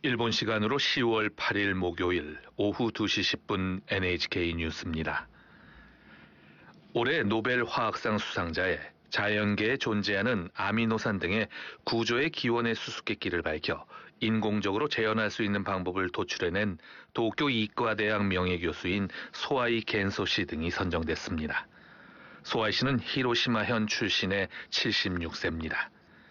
일본 시간으로 10월 8일 목요일 오후 2시 10분 NHK 뉴스입니다. 올해 노벨 화학상 수상자의 자연계에 존재하는 아미노산 등의 구조의 기원의 수수께끼를 밝혀 인공적으로 재현할 수 있는 방법을 도출해낸 도쿄 이과대학 명예교수인 소아이 겐소 씨 등이 선정됐습니다. 소아이 씨는 히로시마현 출신의 76세입니다.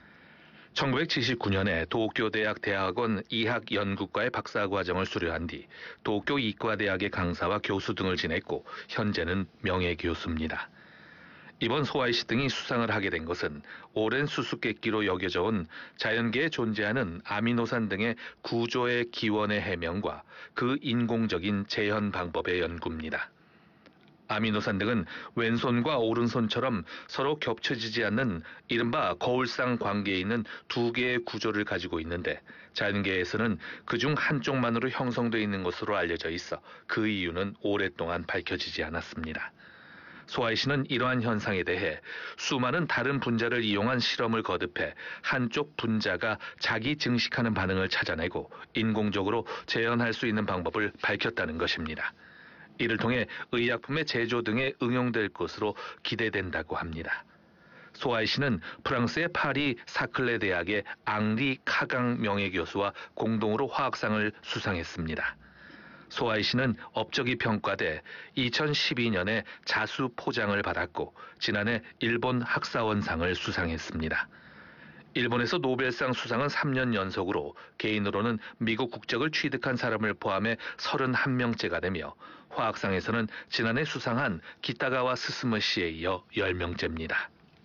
1979년에 도쿄대학 대학원 이학연구과의 박사과정을 수료한 뒤 도쿄 이과대학의 강사와 교수 등을 지냈고 현재는 명예교수입니다. 이번 소아이 씨 등이 수상을 하게 된 것은 오랜 수수께끼로 여겨져 온 자연계에 존재하는 아미노산 등의 구조의 기원의 해명과 그 인공적인 재현 방법의 연구입니다. 아미노산 등은 왼손과 오른손처럼 서로 겹쳐지지 않는 이른바 거울상 관계에 있는 두 개의 구조를 가지고 있는데 자연계에서는 그중 한쪽만으로 형성되어 있는 것으로 알려져 있어 그 이유는 오랫동안 밝혀지지 않았습니다. 소아이 씨는 이러한 현상에 대해 수많은 다른 분자를 이용한 실험을 거듭해 한쪽 분자가 자기 증식하는 반응을 찾아내고 인공적으로 재현할 수 있는 방법을 밝혔다는 것입니다. 이를 통해 의약품의 제조 등에 응용될 것으로 기대된다고 합니다. 소아이 씨는 프랑스의 파리 사클레 대학의 앙리 카강 명예교수와 공동으로 화학상을 수상했습니다. 소아이 씨는 업적이 평가돼 2012년에 자수 포장을 받았고 지난해 일본 학사원상을 수상했습니다. 일본에서 노벨상 수상은 3년 연속으로 개인으로는 미국 국적을 취득한 사람을 포함해 31명째가 되며 화학상에서는 지난해 수상한 기타가와 스스무 씨에 이어 10명째입니다.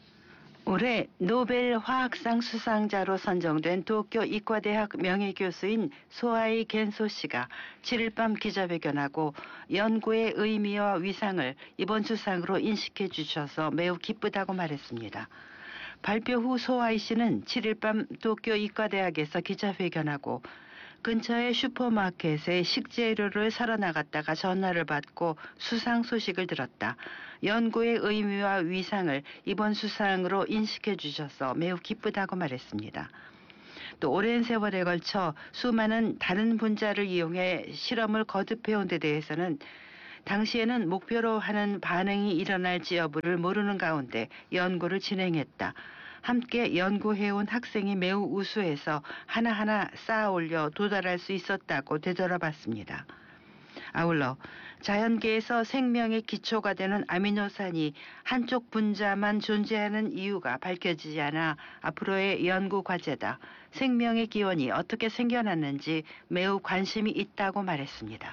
올해 노벨 화학상 수상자로 선정된 도쿄 이과대학 명예교수인 소아이 겐소 씨가 7일 밤 기자회견하고 연구의 의미와 위상을 이번 수상으로 인식해 주셔서 매우 기쁘다고 말했습니다. 발표 후 소아이 씨는 7일 밤 도쿄 이과대학에서 기자회견하고 근처의 슈퍼마켓에 식재료를 사러 나갔다가 전화를 받고 수상 소식을 들었다. 연구의 의미와 위상을 이번 수상으로 인식해 주셔서 매우 기쁘다고 말했습니다. 또 오랜 세월에 걸쳐 수많은 다른 분자를 이용해 실험을 거듭해온 데 대해서는 당시에는 목표로 하는 반응이 일어날지 여부를 모르는 가운데 연구를 진행했다. 함께 연구해온 학생이 매우 우수해서 하나하나 쌓아올려 도달할 수 있었다고 되돌아봤습니다. 아울러 자연계에서 생명의 기초가 되는 아미노산이 한쪽 분자만 존재하는 이유가 밝혀지지 않아 앞으로의 연구 과제다. 생명의 기원이 어떻게 생겨났는지 매우 관심이 있다고 말했습니다.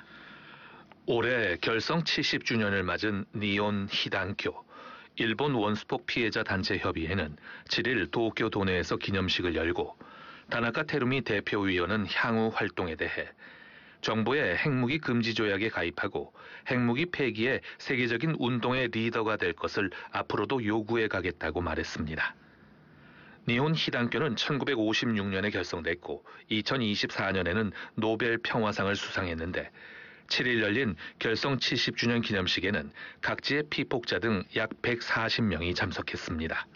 올해 결성 70주년을 맞은 니온 히단교 일본 원수폭 피해자 단체 협의회는 7일 도쿄 도내에서 기념식을 열고 다나카 테루미 대표위원은 향후 활동에 대해 정부의 핵무기 금지 조약에 가입하고 핵무기 폐기의 세계적인 운동의 리더가 될 것을 앞으로도 요구해 가겠다고 말했습니다. 니혼 히단교는 1956년에 결성됐고 2024년에는 노벨 평화상을 수상했는데 7일 열린 결성 70주년 기념식에는 각지의 피폭자 등 약 140명이 참석했습니다.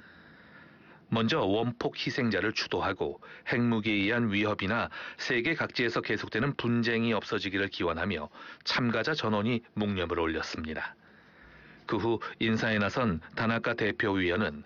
먼저 원폭 희생자를 추도하고 핵무기에 의한 위협이나 세계 각지에서 계속되는 분쟁이 없어지기를 기원하며 참가자 전원이 묵념을 올렸습니다. 그 후 인사에 나선 다나카 대표위원은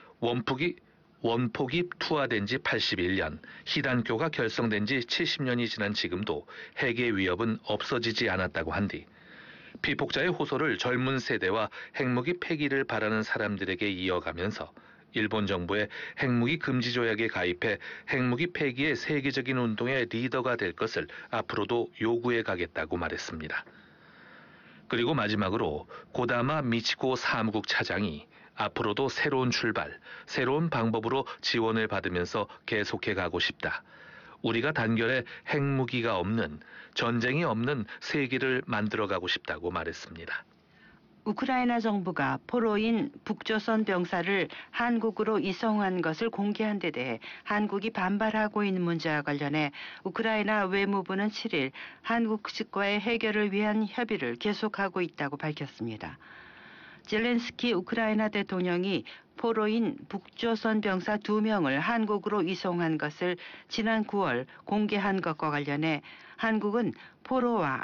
원폭이 투하된 지 81년, 히단교가 결성된 지 70년이 지난 지금도 핵의 위협은 없어지지 않았다고 한 뒤 피폭자의 호소를 젊은 세대와 핵무기 폐기를 바라는 사람들에게 이어가면서 일본 정부의 핵무기 금지 조약에 가입해 핵무기 폐기의 세계적인 운동의 리더가 될 것을 앞으로도 요구해 가겠다고 말했습니다. 그리고 마지막으로 고다마 미치코 사무국 차장이 앞으로도 새로운 출발, 새로운 방법으로 지원을 받으면서 계속해 가고 싶다. 우리가 단결에 핵무기가 없는, 전쟁이 없는 세계를 만들어가고 싶다고 말했습니다. 우크라이나 정부가 포로인 북조선 병사를 한국으로 이송한 것을 공개한 데 대해 한국이 반발하고 있는 문제와 관련해 우크라이나 외무부는 7일 한국 측과의 해결을 위한 협의를 계속하고 있다고 밝혔습니다. 젤렌스키 우크라이나 대통령이 포로인 북조선 병사 2명을 한국으로 이송한 것을 지난 9월 공개한 것과 관련해 한국은 포로와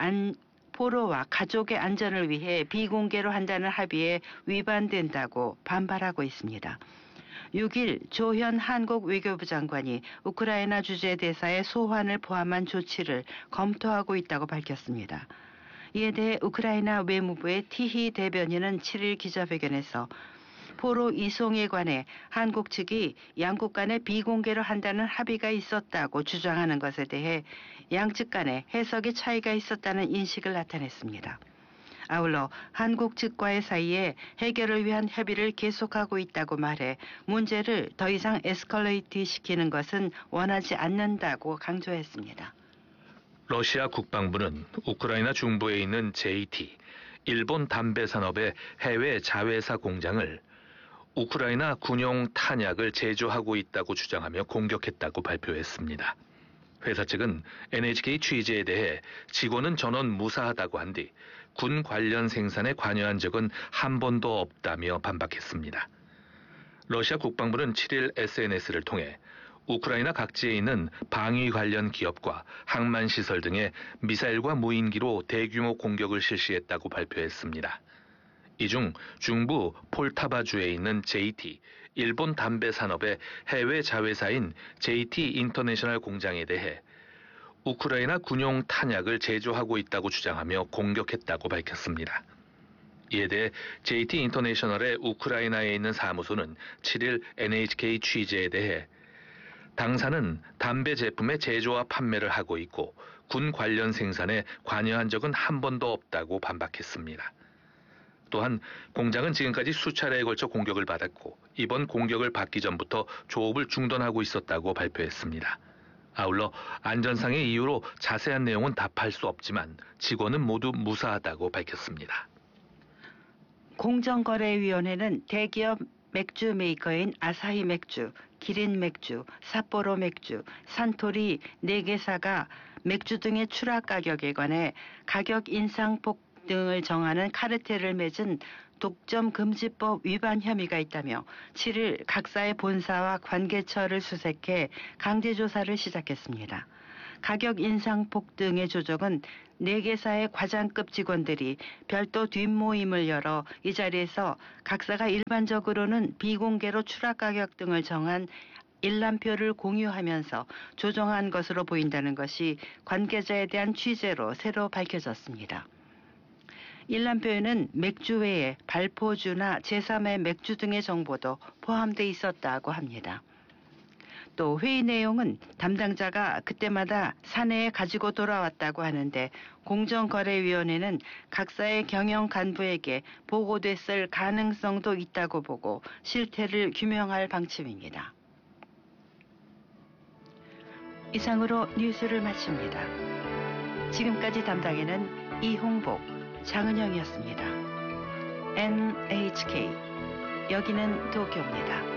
가족의 안전을 위해 비공개로 한다는 합의에 위반된다고 반발하고 있습니다. 6일 조현 한국 외교부 장관이 우크라이나 주재 대사의 소환을 포함한 조치를 검토하고 있다고 밝혔습니다. 이에 대해 우크라이나 외무부의 티히 대변인은 7일 기자회견에서 포로 이송에 관해 한국 측이 양국 간에 비공개로 한다는 합의가 있었다고 주장하는 것에 대해 양측 간에 해석의 차이가 있었다는 인식을 나타냈습니다. 아울러 한국 측과의 사이에 해결을 위한 협의를 계속하고 있다고 말해 문제를 더 이상 에스컬레이트 시키는 것은 원하지 않는다고 강조했습니다. 러시아 국방부는 우크라이나 중부에 있는 JT, 일본 담배 산업의 해외 자회사 공장을 우크라이나 군용 탄약을 제조하고 있다고 주장하며 공격했다고 발표했습니다. 회사 측은 NHK 취재에 대해 직원은 전원 무사하다고 한 뒤 군 관련 생산에 관여한 적은 한 번도 없다며 반박했습니다. 러시아 국방부는 7일 SNS를 통해 우크라이나 각지에 있는 방위 관련 기업과 항만시설 등에 미사일과 무인기로 대규모 공격을 실시했다고 발표했습니다. 이 중 중부 폴타바주에 있는 JT, 일본 담배 산업의 해외 자회사인 JT 인터내셔널 공장에 대해 우크라이나 군용 탄약을 제조하고 있다고 주장하며 공격했다고 밝혔습니다. 이에 대해 JT 인터내셔널의 우크라이나에 있는 사무소는 7일 NHK 취재에 대해 당사는 담배 제품의 제조와 판매를 하고 있고 군 관련 생산에 관여한 적은 한 번도 없다고 반박했습니다. 또한 공장은 지금까지 수차례에 걸쳐 공격을 받았고 이번 공격을 받기 전부터 조업을 중단하고 있었다고 발표했습니다. 아울러 안전상의 이유로 자세한 내용은 답할 수 없지만 직원은 모두 무사하다고 밝혔습니다. 공정거래위원회는 대기업 맥주 메이커인 아사히 맥주, 기린 맥주, 삿포로 맥주, 산토리 4개사가 맥주 등의 추락 가격에 관해 가격 인상폭 등을 정하는 카르텔을 맺은 독점금지법 위반 혐의가 있다며 7일 각사의 본사와 관계처를 수색해 강제조사를 시작했습니다. 가격 인상폭 등의 조정은 4개사의 과장급 직원들이 별도 뒷모임을 열어 이 자리에서 각사가 일반적으로는 비공개로 추락 가격 등을 정한 일람표를 공유하면서 조정한 것으로 보인다는 것이 관계자에 대한 취재로 새로 밝혀졌습니다. 일람표에는 맥주 외에 발포주나 제3의 맥주 등의 정보도 포함돼 있었다고 합니다. 또 회의 내용은 담당자가 그때마다 사내에 가지고 돌아왔다고 하는데 공정거래위원회는 각사의 경영 간부에게 보고됐을 가능성도 있다고 보고 실태를 규명할 방침입니다. 이상으로 뉴스를 마칩니다. 지금까지 담당에는 이홍복, 장은영이었습니다. NHK 여기는 도쿄입니다.